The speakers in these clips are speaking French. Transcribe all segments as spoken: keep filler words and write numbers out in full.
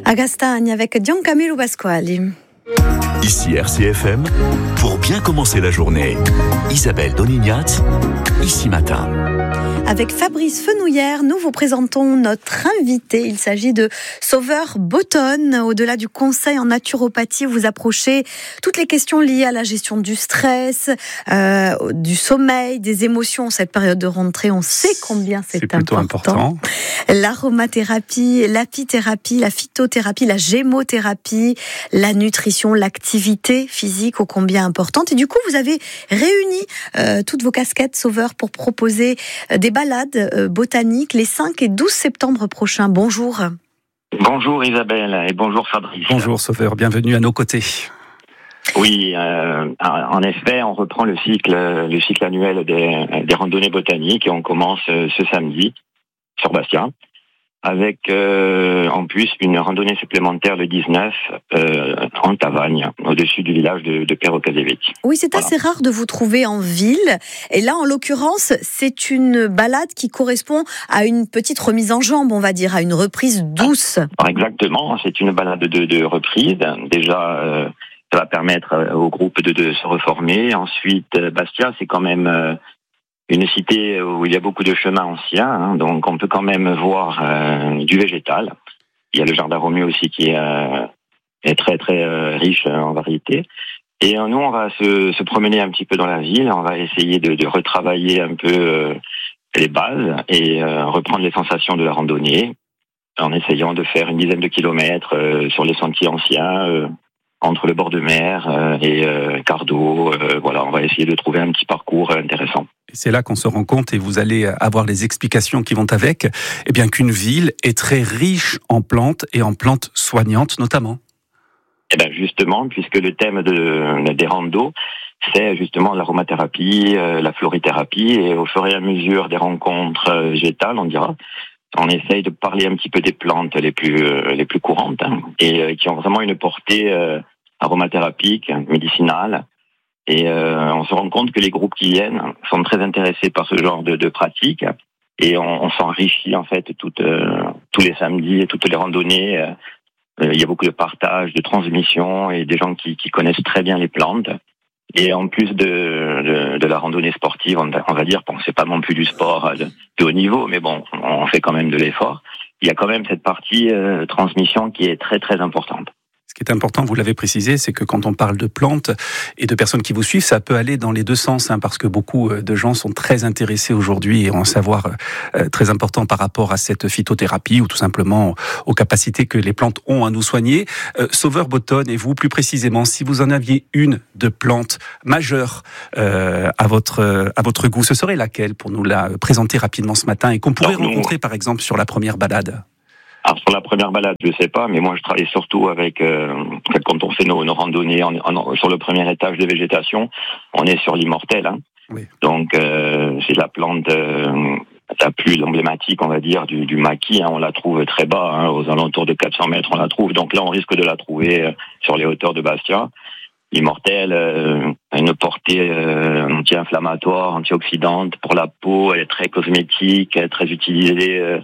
À Gastagne avec Giancamillo Pasquali. Ici R C F M, pour bien commencer la journée, Isabelle Donignat, ici matin. Avec Fabrice Fenouillère, nous vous présentons notre invité. Il s'agit de Sauveur Botton. Au-delà du conseil en naturopathie, vous approchez toutes les questions liées à la gestion du stress, euh, du sommeil, des émotions. Cette période de rentrée, on sait combien c'est, c'est plutôt important. important. L'aromathérapie, l'apithérapie, la phytothérapie, la gémothérapie, la nutrition, l'activité physique, ô combien importante. Et du coup, vous avez réuni euh, toutes vos casquettes, Sauveur, pour proposer euh, des balades euh, botaniques les cinq et douze septembre prochains. Bonjour. Bonjour Isabelle et bonjour Fabrice. Bonjour Sauveur, bienvenue à nos côtés. Oui, euh, en effet, on reprend le cycle, le cycle annuel des, des randonnées botaniques et on commence ce samedi sur Bastia, avec euh, en plus une randonnée supplémentaire le dix-neuf euh, en Tavagne, au-dessus du village de, de Perrocazevic. Oui, c'est voilà. assez rare de vous trouver en ville. Et là, en l'occurrence, c'est une balade qui correspond à une petite remise en jambe, on va dire, à une reprise douce. Alors exactement, c'est une balade de, de reprise. Déjà, euh, ça va permettre au groupe de, de se reformer. Ensuite, Bastia, c'est quand même... Euh, une cité où il y a beaucoup de chemins anciens, hein, donc on peut quand même voir euh, du végétal. Il y a le jardin Romieux aussi qui est, euh, est très très euh, riche en variétés. Et euh, nous, on va se, se promener un petit peu dans la ville, on va essayer de, de retravailler un peu euh, les bases et euh, reprendre les sensations de la randonnée en essayant de faire une dizaine de kilomètres euh, sur les sentiers anciens, euh, entre le bord de mer euh, et euh, Cardo. Euh, voilà, on va essayer de trouver un petit parcours euh, intéressant. Et c'est là qu'on se rend compte, et vous allez avoir les explications qui vont avec, eh bien qu'une ville est très riche en plantes et en plantes soignantes notamment. Eh bien justement, puisque le thème de, des randos, c'est justement l'aromathérapie, euh, la florithérapie, et au fur et à mesure des rencontres euh, végétales, on dira, on essaye de parler un petit peu des plantes les plus euh, les plus courantes hein, et euh, qui ont vraiment une portée euh, aromathérapeutique, médicinale. Et euh, on se rend compte que les groupes qui viennent sont très intéressés par ce genre de, de pratiques et on, on s'enrichit en fait toutes, euh, tous les samedis et toutes les randonnées. Euh, il y a beaucoup de partage, de transmission et des gens qui, qui connaissent très bien les plantes. Et en plus de, de, de la randonnée sportive, on, on va dire, bon, c'est pas non plus du sport de, de haut niveau, mais bon, on fait quand même de l'effort. Il y a quand même cette partie euh, transmission qui est très très importante. Ce qui est important, vous l'avez précisé, c'est que quand on parle de plantes et de personnes qui vous suivent, ça peut aller dans les deux sens, hein, parce que beaucoup de gens sont très intéressés aujourd'hui et ont un savoir euh, très important par rapport à cette phytothérapie ou tout simplement aux capacités que les plantes ont à nous soigner. Euh, Sauveur Botton, et vous plus précisément, si vous en aviez une de plante majeure euh, à votre à votre goût, ce serait laquelle pour nous la présenter rapidement ce matin et qu'on pourrait Alors, rencontrer nous... par exemple sur la première balade? Alors sur la première balade, je sais pas, mais moi je travaille surtout avec euh, quand on fait nos, nos randonnées en, en, sur le premier étage de végétation, on est sur l'immortel. Hein. Oui. Donc euh, c'est la plante euh, la plus emblématique, on va dire, du, du maquis. Hein. On la trouve très bas, hein, aux alentours de quatre cents mètres, on la trouve. Donc là, on risque de la trouver euh, sur les hauteurs de Bastia. L'immortel euh, a une portée euh, anti-inflammatoire, antioxydante pour la peau. Elle est très cosmétique, elle est très utilisée. Euh,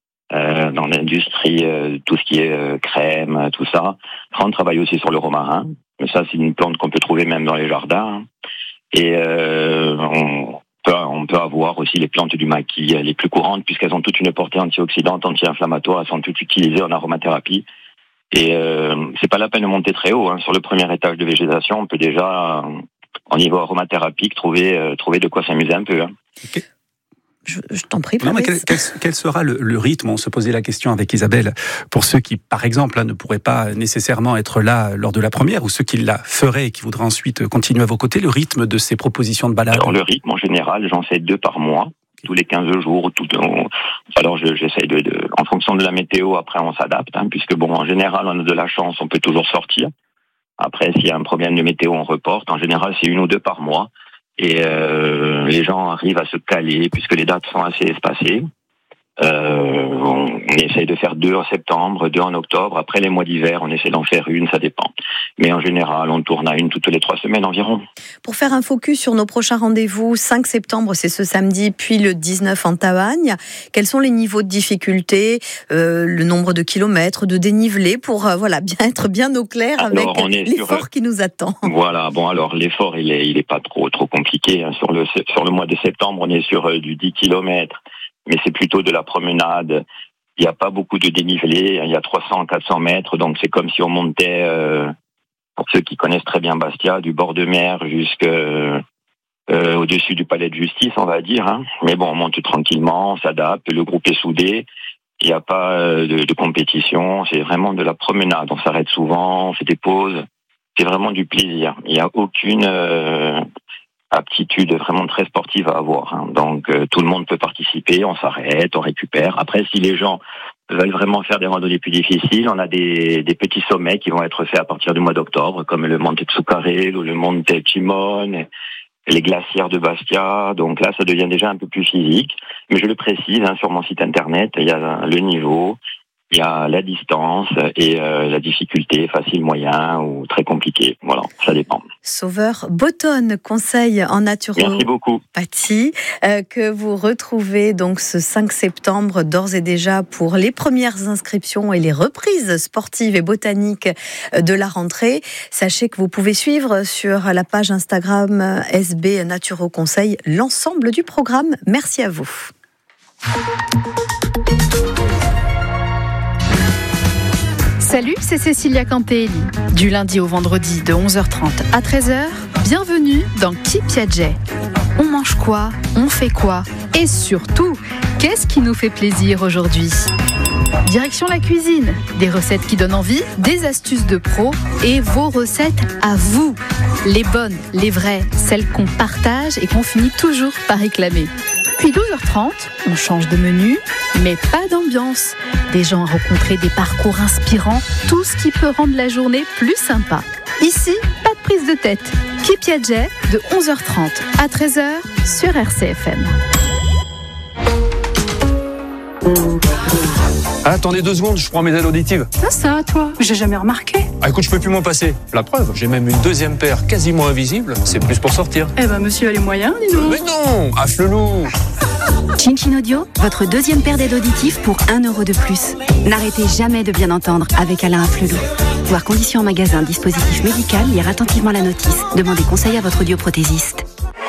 Euh, dans l'industrie, euh, tout ce qui est euh, crème, tout ça. On travaille aussi sur le romarin, mais ça c'est une plante qu'on peut trouver même dans les jardins. Et euh, on, peut, on peut avoir aussi les plantes du maquis, les plus courantes, puisqu'elles ont toute une portée antioxydante, anti-inflammatoire, elles sont toutes utilisées en aromathérapie. Et euh, c'est pas la peine de monter très haut. Hein. Sur le premier étage de végétation, on peut déjà, au niveau aromathérapique, trouver, euh, trouver de quoi s'amuser un peu. Hein. Okay. Je, je t'en prie, non, mais quel, quel, quel sera le, le rythme? On se posait la question avec Isabelle pour ceux qui, par exemple, hein, ne pourraient pas nécessairement être là lors de la première ou ceux qui la feraient et qui voudraient ensuite continuer à vos côtés. Le rythme de ces propositions de balade? Alors le rythme en général, j'en fais deux par mois, tous les quinze jours. Tout, on, alors je, j'essaie de, de, en fonction de la météo. Après, on s'adapte, hein, puisque bon, en général, on a de la chance, on peut toujours sortir. Après, s'il y a un problème de météo, on reporte. En général, c'est une ou deux par mois. Et euh, les gens arrivent à se caler puisque les dates sont assez espacées. Euh, on, on essaye de faire deux en septembre, deux en octobre. Après les mois d'hiver, on essaie d'en faire une, ça dépend. Mais en général, on tourne à une toutes les trois semaines environ. Pour faire un focus sur nos prochains rendez-vous, cinq septembre, c'est ce samedi, puis le dix-neuf en Tavagne. Quels sont les niveaux de difficulté, euh, le nombre de kilomètres, de dénivelé, pour euh, voilà bien être bien au clair avec alors, l'effort sur, qui nous attend. Voilà, bon alors l'effort, il est, il est pas trop trop compliqué. Hein. Sur le sur le mois de septembre, on est sur euh, du dix kilomètres. Mais c'est plutôt de la promenade. Il n'y a pas beaucoup de dénivelé. Il y a trois cents à quatre cents mètres. Donc, c'est comme si on montait, euh, pour ceux qui connaissent très bien Bastia, du bord de mer jusqu'au euh, au-dessus du palais de justice, on va dire. Hein. Mais bon, on monte tranquillement, on s'adapte. Le groupe est soudé. Il n'y a pas euh, de, de compétition. C'est vraiment de la promenade. On s'arrête souvent, on fait des pauses. C'est vraiment du plaisir. Il n'y a aucune... Euh, aptitude vraiment très sportive à avoir. Hein. Donc euh, tout le monde peut participer, on s'arrête, on récupère. Après, si les gens veulent vraiment faire des randonnées plus difficiles, on a des, des petits sommets qui vont être faits à partir du mois d'octobre, comme le Monte Zuccarello ou le Monte Cimone, les glacières de Bastia. Donc là, ça devient déjà un peu plus physique. Mais je le précise, hein, sur mon site internet, il y a le niveau, il y a la distance et euh, la difficulté, facile, moyen ou très compliqué. Voilà, ça dépend. Sauveur Botton, conseil en naturopathie. Merci beaucoup. Euh, que vous retrouvez donc ce cinq septembre d'ores et déjà pour les premières inscriptions et les reprises sportives et botaniques de la rentrée. Sachez que vous pouvez suivre sur la page Instagram S B Naturo Conseil l'ensemble du programme. Merci à vous. Salut, c'est Cécilia Campelli. Du lundi au vendredi de onze heures trente à treize heures, bienvenue dans Qui Piaget. On mange quoi ? On fait quoi ? Et surtout, qu'est-ce qui nous fait plaisir aujourd'hui ? Direction la cuisine, des recettes qui donnent envie, des astuces de pro et vos recettes à vous. Les bonnes, les vraies, celles qu'on partage et qu'on finit toujours par réclamer. Puis douze heures trente, on change de menu, mais pas d'ambiance. Des gens à rencontrer, des parcours inspirants, tout ce qui peut rendre la journée plus sympa. Ici, pas de prise de tête. Qui Piaget de onze heures trente à treize heures sur R C F M. Ah, attendez deux secondes, je prends mes aides auditives. Ah ça, toi, j'ai jamais remarqué. Ah écoute, je peux plus m'en passer. La preuve, j'ai même une deuxième paire quasiment invisible. C'est plus pour sortir. Eh ben, monsieur a les moyens, dis donc. Mais non, affle-loup. Chin Chin Audio, votre deuxième paire d'aides auditives pour un euro de plus. N'arrêtez jamais de bien entendre avec Alain Afflelou. Voir conditions en magasin, dispositif médical, lire attentivement la notice. Demandez conseil à votre audioprothésiste.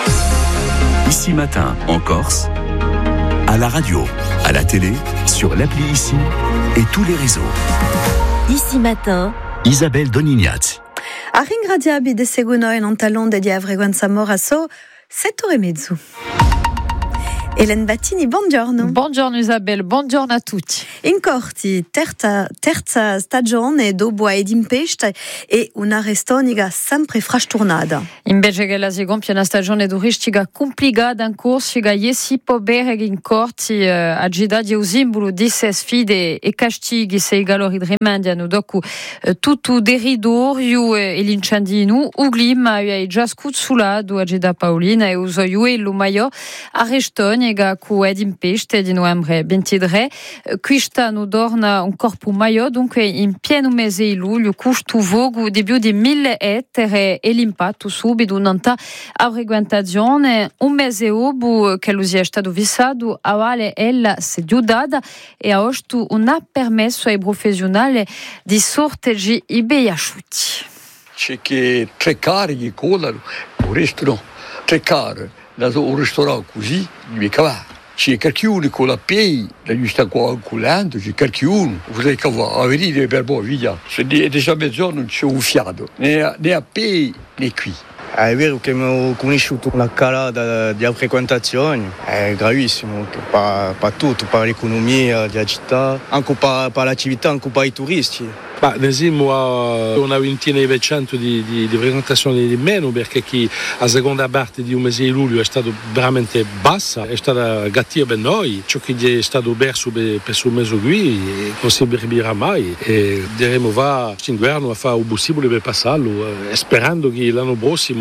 Ici Matin, en Corse, à la radio, à la télé, sur l'appli Ici et tous les réseaux. Ici Matin, Isabelle Donignat. A ringraziabi de seguno e non talonde di Avreguanza Morasso, sette ore e mezzo. Hélène Battini, buongiorno. Buongiorno Isabelle, buongiorno a tutti. In corti, terza, terza stagione dopo ed impeste e una restoniga sempre frastornata. Invece che la seconda una stagione turistica complicata in corso, che si può bere in corti eh, agida di un simbolo di sfide e castighi se i galori rimandiano dopo eh, tutto deridorio e l'incendino, u glima è già scuzzulato agida Paolina e uso io e lo maio a Restogna cu ed in peste di novembre ventidue, questa non dorna un corpo maio, dunque in pieno mese di luglio, questo vogo di più di mille ettari e l'impatto subito un'anta frequentazione, un mese dopo che lo sia stato fissato, a vale ella si è chiudata e a oggi non ha permesso ai professionali di sorteggiare i bei asciutti. C'è che tre carichi colano, il resto no, tre carichi. Da un ristorante così, mi cava. C'è qualcuno con la piedi, da giusta qua inculando, c'è qualcuno. Vous avez qu'à voir, a venire per boh, via. Se è già mezz'ora non c'è un fiato, né a, né a piedi né qui. È vero che ho conosciuto una calata di frequentazione, è gravissimo, per, per tutto, per l'economia della città, anche per, per l'attività, anche per i turisti. Ma Nesimo ha una ventina per cento di, di, di frequentazione di meno perché chi a seconda parte di un mese di luglio è stato veramente bassa, è stata gattia per noi, ciò che è stato perso per questo mese qui non si ripeterà mai e diremo va quest'inverno a fare il possibile per passarlo, eh, sperando che l'anno prossimo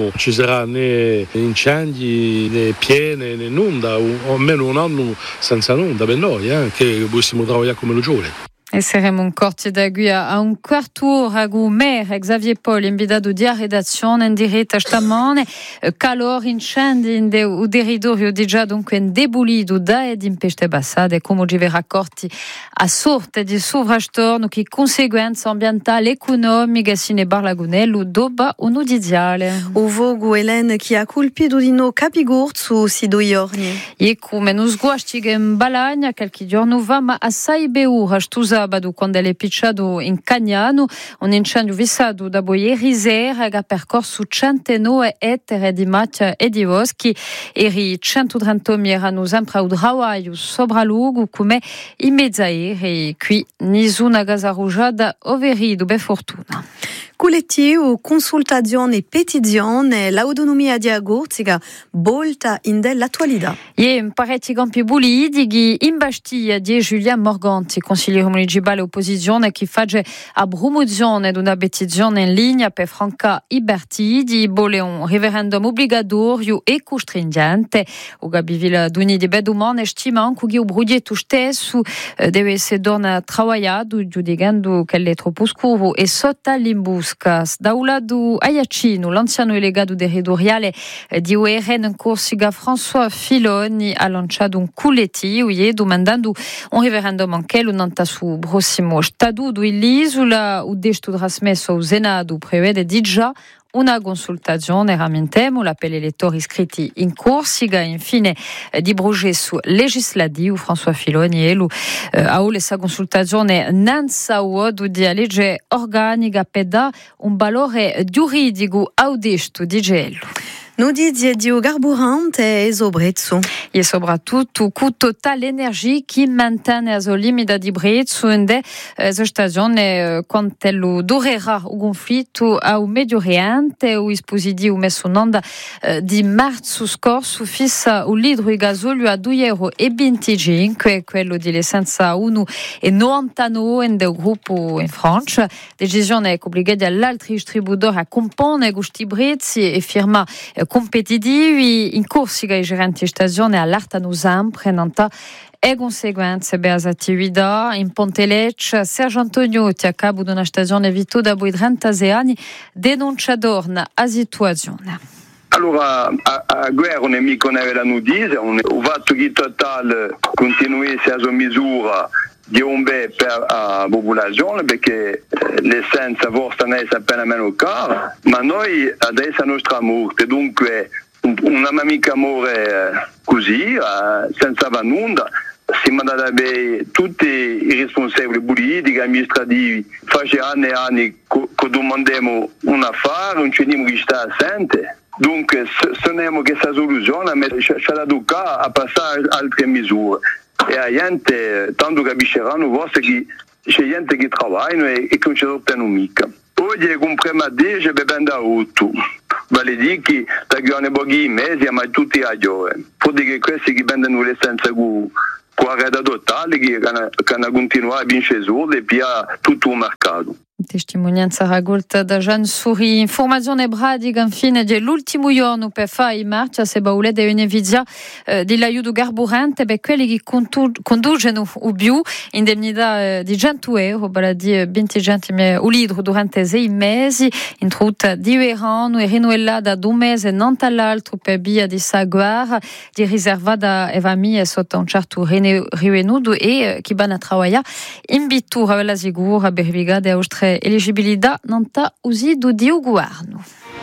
non ci sarà né incendi né piene né nulla, o almeno un anno senza nulla per noi, eh, che possiamo lavorare come lo giove. E saremo un corte d'agui a un quarto ragu mer Xavier Paul invitato di redazione in diretta stamane calor incendi in de u territorio già dunque indebolito da ed in peste bassate come ci verrà accorti a sorte di sovrastorno che conseguenze ambientali economiche sine bar lagunello doba uno diziale o vogo Hélène che ha colpito di no capigurzu si do iorni e come non sguastige in balagna qualche giorno va ma assai beura stusa Sábado, quando è picciato in Cagnano, un incendio vissato da boieri zero che ha percorso centonove ettari di macchia e di boschi e i centotrenta erano sempre al travaglio sopra luogo come i mezzaeri qui nessuna casa rugiada overido be fortuna. Collettivo, consultazione e petizione, l'autonomia di agorziga volta in dell'attualità. E parecchi campi politici in Bastiglia di Giuliano Morganti, consigliere municipale opposizione, che fa a promozione di una petizione in linea per Franca Ibertidi, vuole un referendum obbligatorio e costringente. O Gabivilla d'Uni di Bedumane stima anche che il progetto stesso deve essere donne travagliato, giudicando che è troppo scuro e sotto l'imbus. Da un lato Aiacino, l'anziano delegato territoriale di U R N in Corsica, François Filoni, ha lanciato un collettivo e domandando un referendum anche nel suo prossimo statuto dell'isola, o desto trasmesso al Senato prevede di già una consultazione, ramentiamo l'appello elettori iscritti in Corsica, infine eh, di processo legislativo. François Filoni e lui eh, ha questa consultazione non sa di legge organica per dare un valore giuridico audesto di gelo. Notizie di carburante e sobrezzo. E soprattutto con totale energia che mantiene a limite di prezzo in questa stagione quando durerà il conflitto al Medio Oriente. Il dispositivo messo in onda di marzo scorso fissa il litro di gasolio a due euro e venticinque, quello di l'essenza uno e novantanove del gruppo in Francia. Decisione obbligata all'altro distributore a comporre questi prezzi e firma competitivi. In Corsica i gerenti di stagione allartano sempre nanta e conseguenze per le attività. In Pontelecce, Sergio Antonio, che a capo di una stagione vissuta dopo trentasei anni, denuncia d'orna la situazione. Allora, a, a guerra un nemico non aveva la notizia, un fatto che total continuasse a sua misura di un bene per la popolazione, perché l'essenza vostra non è appena meno cara, ma noi adesso la nostra morte, dunque una mica amore così, senza nulla. Siamo andati a vedere tutti i responsabili politici, amministrativi, faceva anni e anni che domandiamo un affare, non ci diamo che sta assente. Dunque, se non abbiamo questa soluzione, ci ha toccato a passare altre misure. E la gente, tanto capisceranno vostre che c'è gente che lavora e che non ci ottengono mica. Oggi compriamo a dieci e beviamo da otto. Vale dire che da che pochi mesi, ma tutti a giovane. Può dire che questi che vendono l'essenza con la rete totale, che hanno continuato a vincere soldi e poi tutto il mercato. Testimonianza raccolta da Gian Suri. Informazione pratica infine dell'ultimo giorno per fare in marcia se baule deve beneficiare eh, dell'aiuto carburante per quelli che conducono o più indennità eh, di cento euro, vale a dire venti centesimi o litro durante sei mesi, in tutta di verano e rinnovata da un mese non all'altro per via di sa guerra di riservata e famiglie sotto un certo rivenuto e eh, chi vanno a lavorare in vittura per la sicura per verificare le eligibilità non sta usato di governo.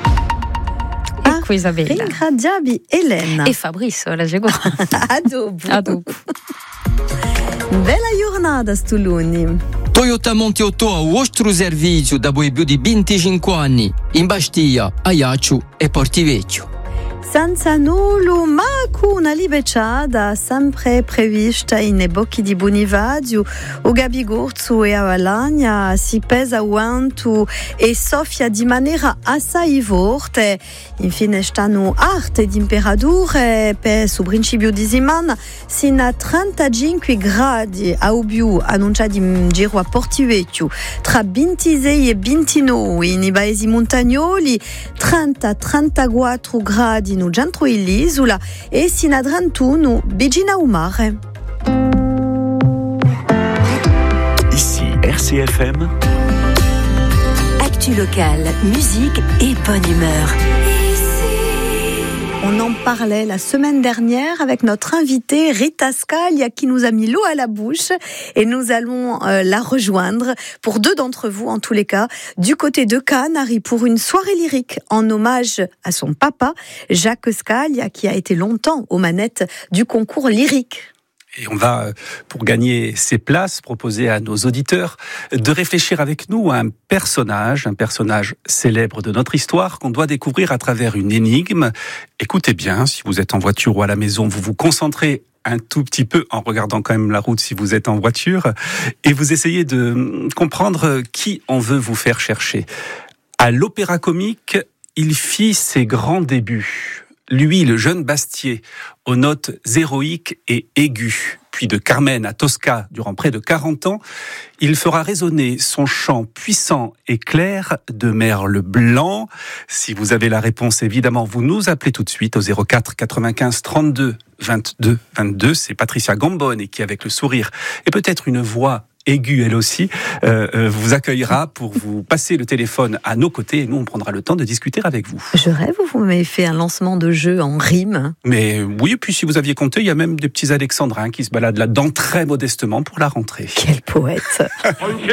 Ah, ecco Isabella. Ringraziabi Elena. E Fabrizio, la seguo. A dopo. A dopo. Bella giornata sto lunedì. Toyota Monteotto a vostro servizio da più di venticinque anni in Bastiglia, Ajaccio e Portivecchio. Senza nulla, ma con una libecciata sempre prevista in epoche di Bonivadio, o Gabigorzo e Avalagna si pesa uanto e soffia di maniera assai forte. Infine stanno arte di imperature per su principio di settimana sino a trentacinque gradi a Ubiu, annunciati in giro a Portivecchio, tra ventisei e ventinove nei paesi montagnoli, trenta trentaquattro gradi no centro dell'isola e sino a trentuno vicino al mare. Ici R C F M. Actu locale, musique et bonne humeur. On en parlait la semaine dernière avec notre invitée Rita Scaglia qui nous a mis l'eau à la bouche et nous allons euh, la rejoindre pour deux d'entre vous en tous les cas du côté de Cannes, Harry, pour une soirée lyrique en hommage à son papa Jacques Scaglia qui a été longtemps aux manettes du concours lyrique. Et on va, pour gagner ces places, proposer à nos auditeurs de réfléchir avec nous à un personnage, un personnage célèbre de notre histoire qu'on doit découvrir à travers une énigme. Écoutez bien, si vous êtes en voiture ou à la maison, vous vous concentrez un tout petit peu en regardant quand même la route si vous êtes en voiture et vous essayez de comprendre qui on veut vous faire chercher. À l'Opéra Comique, il fit ses grands débuts. Lui, le jeune Bastier, aux notes héroïques et aiguës. Puis de Carmen à Tosca, durant près de quarante ans, il fera résonner son chant puissant et clair de merle blanc. Si vous avez la réponse, évidemment, vous nous appelez tout de suite au zéro quatre quatre-vingt-quinze trente-deux vingt-deux vingt-deux. C'est Patricia Gambone qui, avec le sourire et peut-être une voix aiguë elle aussi, euh, euh, vous accueillera pour vous passer le téléphone à nos côtés et nous on prendra le temps de discuter avec vous. Je rêve, vous m'avez fait un lancement de jeu en rime. Mais oui, puis si vous aviez compté, il y a même des petits alexandrins qui se baladent là-dedans très modestement pour la rentrée. Quel poète.